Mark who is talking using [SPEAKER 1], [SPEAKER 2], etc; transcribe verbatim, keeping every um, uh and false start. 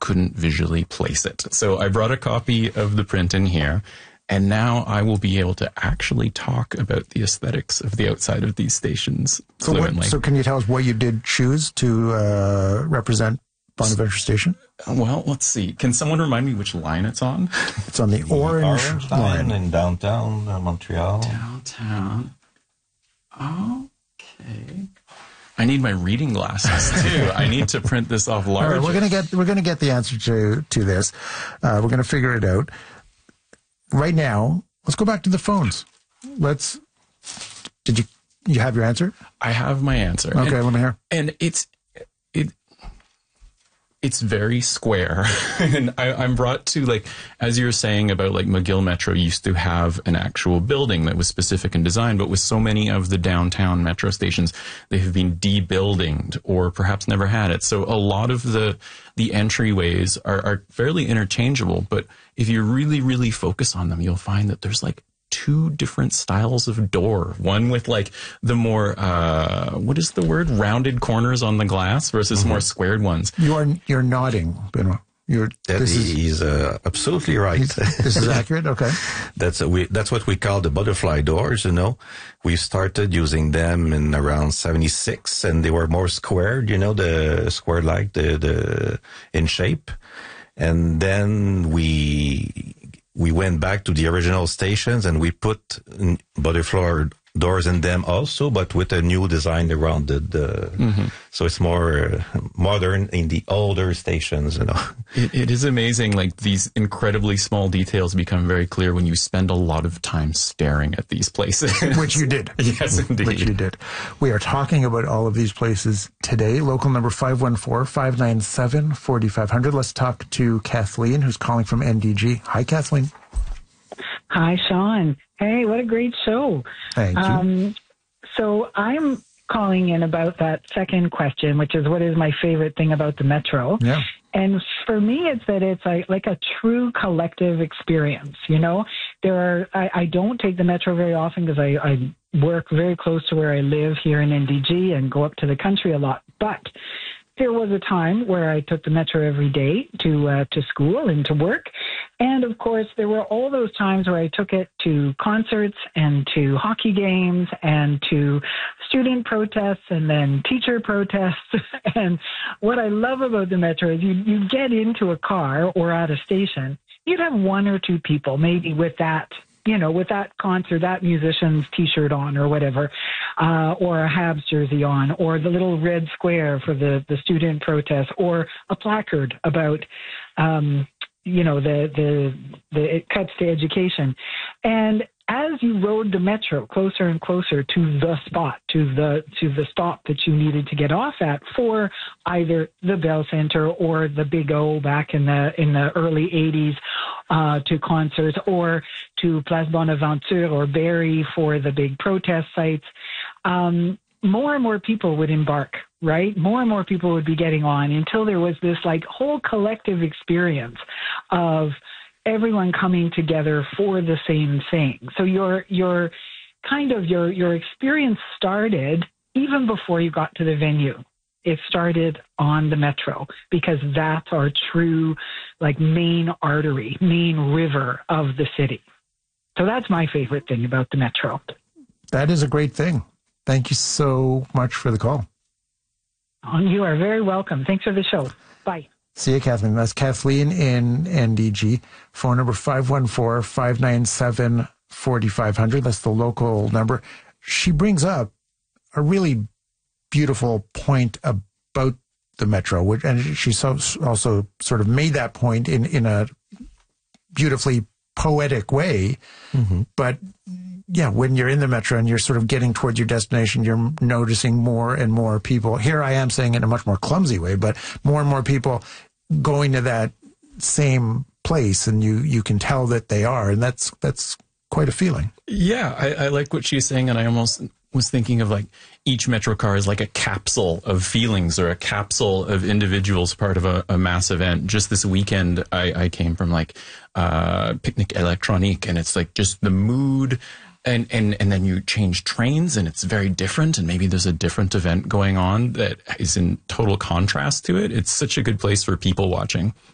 [SPEAKER 1] couldn't visually place it. So I brought a copy of the print in here, and now I will be able to actually talk about the aesthetics of the outside of these stations
[SPEAKER 2] so
[SPEAKER 1] fluently.
[SPEAKER 2] What, so can you tell us what you did choose to uh, represent Bonaventure Station?
[SPEAKER 1] Well, let's see. Can someone remind me which line it's on?
[SPEAKER 2] It's on the, the orange,
[SPEAKER 3] orange
[SPEAKER 2] line.
[SPEAKER 3] line in downtown uh, Montreal.
[SPEAKER 1] Downtown. Okay. I need my reading glasses too. I need to print this off larger.
[SPEAKER 2] All right, we're gonna get we're gonna get the answer to to this. Uh, we're gonna figure it out. Right now, let's go back to the phones. Let's. Did you you have your answer?
[SPEAKER 1] I have my answer.
[SPEAKER 2] Okay,
[SPEAKER 1] and,
[SPEAKER 2] let me hear.
[SPEAKER 1] And it's it. It's very square, and I, I'm brought to, like, as you were saying about, like, McGill Metro used to have an actual building that was specific in design, but with so many of the downtown metro stations, they have been debuildinged or perhaps never had it. So a lot of the the entryways are, are fairly interchangeable, but if you really, really focus on them, you'll find that there's, like, two different styles of door. One with, like, the more, uh, what is the word? Rounded corners on the glass versus mm-hmm. more squared ones.
[SPEAKER 2] You are, you're nodding, Benoit. You're,
[SPEAKER 3] that
[SPEAKER 2] this is,
[SPEAKER 3] he's uh, absolutely right.
[SPEAKER 2] This is accurate? Okay.
[SPEAKER 3] That's a, we, that's what we call the butterfly doors, you know. We started using them in around seventy-six, and they were more squared, you know, the square-like, the, the, in shape. And then we... We went back to the original stations and we put butterfly doors in them also, but with a new design around it. Uh, mm-hmm. So it's more modern in the older stations, you know.
[SPEAKER 1] It, it is amazing. Like, these incredibly small details become very clear when you spend a lot of time staring at these places.
[SPEAKER 2] Which you did.
[SPEAKER 1] Yes, indeed.
[SPEAKER 2] Which you did. We are talking about all of these places today. Local number five one four, five nine seven, four five zero zero. Let's talk to Kathleen, who's calling from N D G. Hi, Kathleen.
[SPEAKER 4] Hi, Sean. Hey, what a great show.
[SPEAKER 2] Thank you. Um,
[SPEAKER 4] so I'm calling in about that second question, which is what is my favorite thing about the Metro?
[SPEAKER 2] Yeah.
[SPEAKER 4] And for me, it's that it's like, like a true collective experience. You know, there are, I, I don't take the Metro very often because I, I work very close to where I live here in N D G and go up to the country a lot. But there was a time where I took the Metro every day to uh, to school and to work. And, of course, there were all those times where I took it to concerts and to hockey games and to student protests and then teacher protests. And what I love about the Metro is you, you get into a car or at a station, you'd have one or two people maybe with that, you know, with that concert, that musician's T-shirt on or whatever, uh, or a Habs jersey on, or the little red square for the, the student protest, or a placard about, um, you know, the, the, the, it cuts to education. And as you rode the Metro closer and closer to the spot, to the, to the stop that you needed to get off at for either the Bell Center or the Big O back in the, in the early eighties, uh, to concerts, or to Place Bonaventure or Barrie for the big protest sites, um, more and more people would embark, right? More and more people would be getting on until there was this like whole collective experience of everyone coming together for the same thing. So your your kind of your your experience started even before you got to the venue. It started on the Metro because that's our true like main artery, main river of the city. So that's my favorite thing about the Metro.
[SPEAKER 2] That is a great thing. Thank you so much for the call.
[SPEAKER 4] Oh, you are very welcome. Thanks for the show. Bye.
[SPEAKER 2] See you, Kathleen. That's Kathleen in N D G. Phone number five one four, five nine seven, four five zero zero. That's the local number. She brings up a really beautiful point about the Metro, which, and she so, also sort of made that point in, in a beautifully poetic way. Mm-hmm. But yeah, when you're in the Metro and you're sort of getting towards your destination, you're noticing more and more people. Here I am saying it in a much more clumsy way, but more and more people going to that same place, and you, you can tell that they are, and that's that's quite a feeling.
[SPEAKER 1] Yeah, I, I like what she's saying, and I almost was thinking of like each Metro car is like a capsule of feelings or a capsule of individuals, part of a, a mass event. Just this weekend, I, I came from like uh, Picnic Electronique, and it's like just the mood. And, and, and then you change trains and it's very different, and maybe there's a different event going on that is in total contrast to it. It's such a good place for people watching.